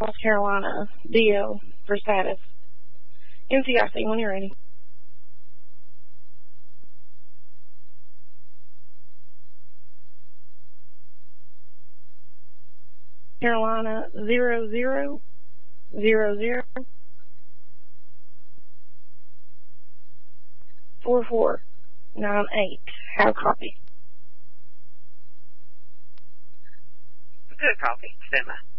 North Carolina, DL for status. NCIC when you're ready. Carolina 0000 4498. Have copy. Good copy. Stand by.